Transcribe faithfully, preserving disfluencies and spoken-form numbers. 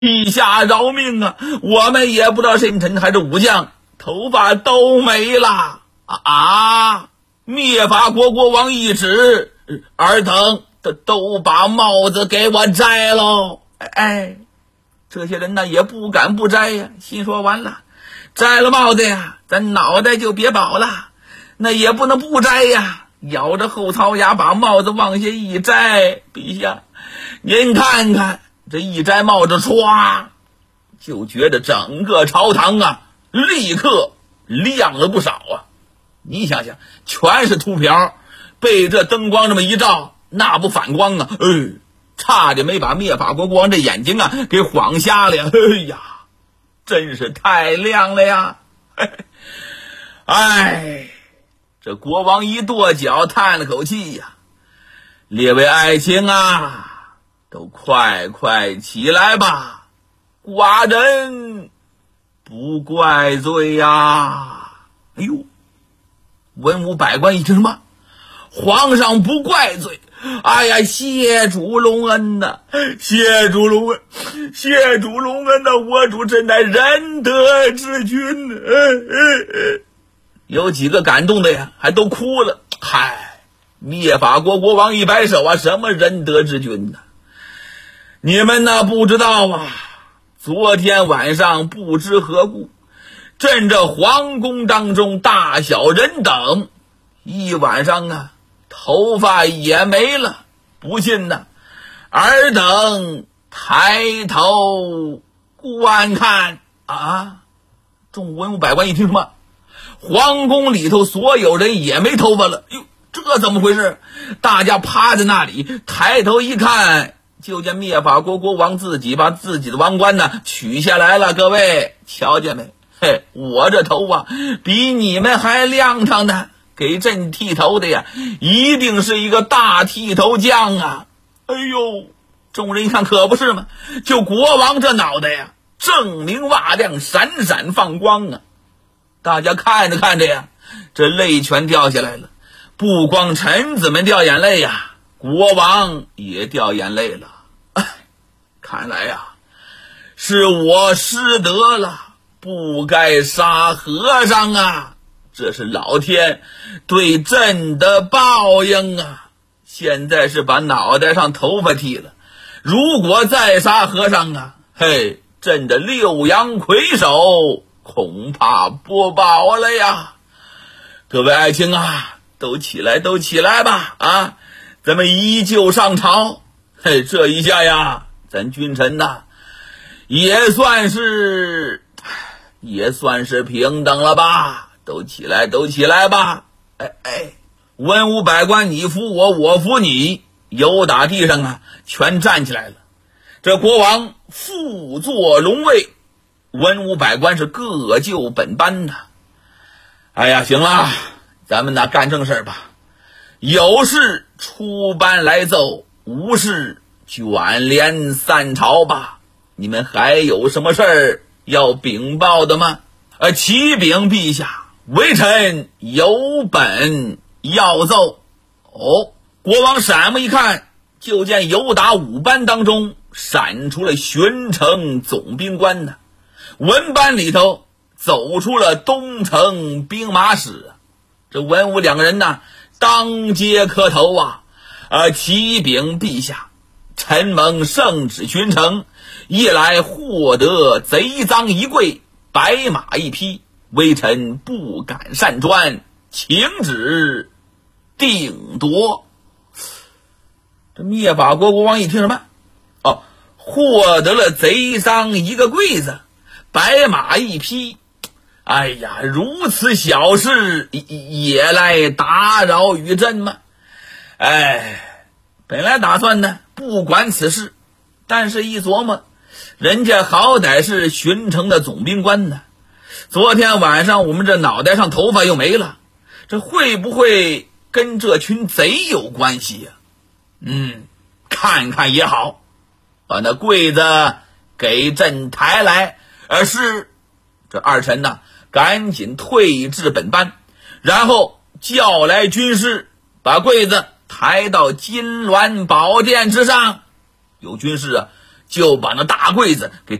陛下饶命啊！我们也不知道是臣还是武将，头发都没了啊！灭法国国王一指，尔等都都把帽子给我摘喽！哎，这些人呢也不敢不摘呀，心说完了，摘了帽子呀，咱脑袋就别保了，那也不能不摘呀，咬着后槽牙把帽子往下一摘，陛下，您看看。这一摘帽子，唰，就觉得整个朝堂啊，立刻亮了不少啊！你想想，全是秃瓢，被这灯光这么一照，那不反光啊？哎，差点没把灭法国国王这眼睛啊给晃瞎了呀！哎呀，真是太亮了呀！哎，这国王一跺脚，叹了口气呀：“列位爱卿啊！”都快快起来吧，寡人不怪罪呀！哎呦，文武百官一听什么？皇上不怪罪！哎呀，谢主隆恩呐、啊，谢主隆恩，谢主隆恩呐、啊！我主真乃仁德之君呢、啊。有几个感动的呀，还都哭了。嗨，灭法国国王一摆手啊，什么仁德之君呢、啊？你们呢不知道啊，昨天晚上不知何故，朕这皇宫当中大小人等一晚上啊，头发也没了。不信呢，尔等抬头观看啊！众文武百官一听什么，皇宫里头所有人也没头发了。哟，这怎么回事？大家趴在那里，抬头一看，就见灭法国国王自己把自己的王冠呢取下来了。各位瞧见没？嘿，我这头啊比你们还亮堂呢，给朕剃头的呀一定是一个大剃头匠啊！哎呦，众人一看可不是嘛，就国王这脑袋呀锃明瓦亮，闪闪放光啊！大家看着看着呀，这泪全掉下来了，不光臣子们掉眼泪呀，国王也掉眼泪了。哎，看来呀，是我失德了，不该杀和尚啊！这是老天对朕的报应啊！现在是把脑袋上头发剃了，如果再杀和尚啊，嘿，朕的六阳魁首恐怕不保了呀！各位爱卿啊，都起来，都起来吧！啊！咱们依旧上朝，嘿，这一下呀，咱君臣呐，也算是，也算是平等了吧？都起来，都起来吧！哎哎，文武百官，你服我，我服你，由打地上啊，全站起来了。这国王复坐龙位，文武百官是各就本班呐。哎呀，行了，咱们呐干正事吧。有事出班来奏，无事卷帘散朝吧。你们还有什么事儿要禀报的吗？呃，启禀陛下，微臣有本要奏。哦，国王闪目一看，就见游打五班当中闪出了巡城总兵官呢，文班里头走出了东城兵马使。这文武两个人呢当街磕头啊！呃，启禀陛下，臣蒙圣旨巡城，一来获得贼赃一柜，白马一匹，微臣不敢擅专，请旨定夺。这灭法国国王一听什么？哦，获得了贼赃一个柜子，白马一匹。哎呀，如此小事也来打扰于朕吗？哎，本来打算呢不管此事，但是一琢磨，人家好歹是巡城的总兵官呢，昨天晚上我们这脑袋上头发又没了，这会不会跟这群贼有关系呀、啊？嗯，看看也好，把那柜子给朕抬来。而是这二臣呢赶紧退至本班，然后叫来军士，把柜子抬到金銮宝殿之上。有军士啊就把那大柜子给